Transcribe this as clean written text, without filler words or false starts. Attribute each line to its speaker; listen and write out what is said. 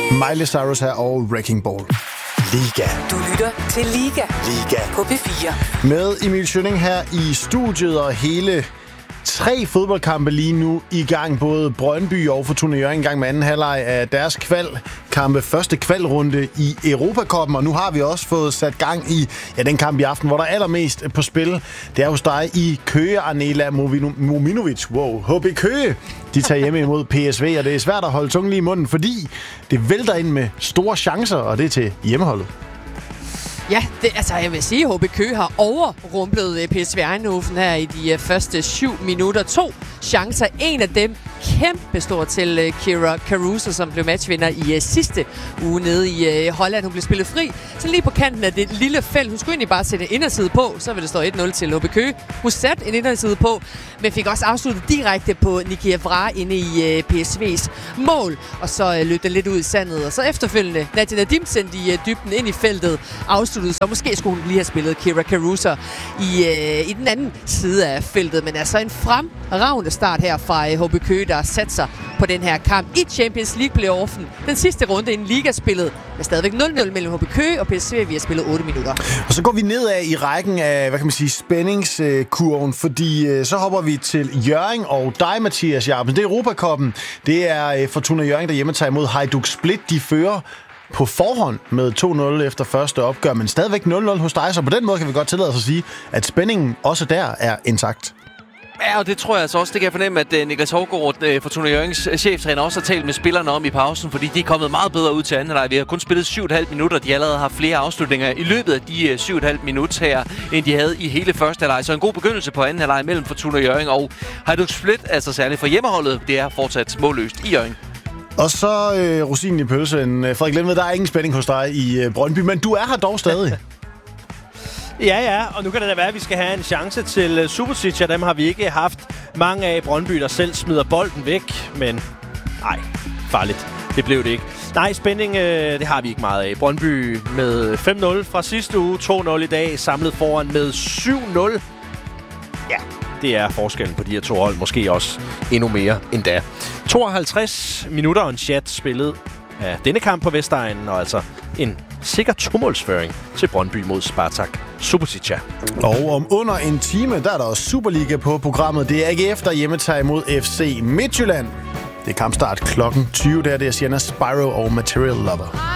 Speaker 1: Miley Cyrus her og Wrecking Ball. Liga.
Speaker 2: Du lytter til Liga på P4.
Speaker 1: Med Emil Schønning her i studiet, og hele 3 fodboldkampe lige nu i gang. Både Brøndby og Fortuna Hjørring i gang med anden halvleg af deres kvalkampe. Første kvalrunde i Europacuppen, og nu har vi også fået sat gang i den kamp i aften, hvor der er allermest på spil. Det er hos dig i Køge, Arnela Mominovic. Wow, HB Køge. De tager hjemme imod PSV, og det er svært at holde tungen lige i munden, fordi det vælter ind med store chancer, og det er til hjemmeholdet.
Speaker 3: Ja, jeg vil sige, at HB Køge har overrumplet PSV Eindhoven her i de første 7 minutter. 2 chancer. En af dem kæmpe stor til Kira Caruso, som blev matchvinder i sidste uge nede i Holland. Hun blev spillet fri, så lige på kanten af det lille felt. Hun skulle egentlig bare sætte inderside på, så vil det stå 1-0 til HB Køge. Hun satte en inderside på, men fik også afsluttet direkte på Niki Evra inde i PSV's mål. Og så løb den lidt ud i sandet. Og så efterfølgende, Nadia Nadim sendte i dybden ind i feltet, afsluttede, så måske skulle hun lige have spillet Kira Caruso i den anden side af feltet. Men altså en fremragende start her fra HB Køge, der satser på den her kamp i Champions League-playoffen. Den sidste runde inden ligaspillet er stadigvæk 0-0 mellem HB Køge og PSV. Vi har spillet 8 minutter. Og
Speaker 1: så går vi nedad i rækken af, spændingskurven, fordi så hopper vi til Hjørring og dig, Mathias Jacobsen. Det er Europacuppen. Det er Fortuna Hjørring, der hjemme tager imod Hajduk Split. De fører på forhånd med 2-0 efter første opgør, men stadigvæk 0-0 hos dig, så på den måde kan vi godt tillade os at sige, at spændingen også der er intakt.
Speaker 4: Ja, og det tror jeg altså også. Det kan jeg fornemme, at Niklas Hovgaard, Fortuna Hjørrings cheftræner, også har talt med spillerne om i pausen, fordi de er kommet meget bedre ud til anden halvleg. Vi har kun spillet 7,5 minutter. De allerede har flere afslutninger i løbet af de 7,5 minutter her, end de havde i hele første halvleg. Så en god begyndelse på anden halvleg mellem Fortuna Hjørring og Hajduk Split, altså særligt for hjemmeholdet. Det er fortsat målløst i Hjørring.
Speaker 1: Og så rosinen i pølsen. Frederik Lindved, der er ingen spænding hos dig i Brøndby, men du er her dog stadig.
Speaker 5: Ja, og nu kan det da være, at vi skal have en chance til Subasic, og dem har vi ikke haft mange af. Brøndby, der selv smider bolden væk, men nej, farligt. Det blev det ikke. Nej, spænding, det har vi ikke meget af. Brøndby med 5-0 fra sidste uge, 2-0 i dag, samlet foran med 7-0. Ja, det er forskellen på de her 2 hold, måske også endnu mere endda. 52 minutter og en chat spillet af denne kamp på Vestegnen, og altså en sikker 2-målsføring til Brøndby mod Spartak Subotica.
Speaker 1: Og om under en time, der er der også Superliga på programmet. Det er AGF, der hjemmetager imod FC Midtjylland. Det er kampstart klokken 20, der det er Sienna Spyro og Material Lover.